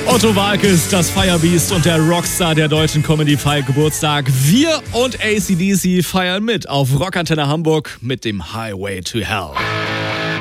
Otto Waalkes, das Firebeast und der Rockstar der deutschen Comedy feiert Geburtstag. Wir und AC/DC feiern mit auf Rockantenne Hamburg mit dem Highway to Hell.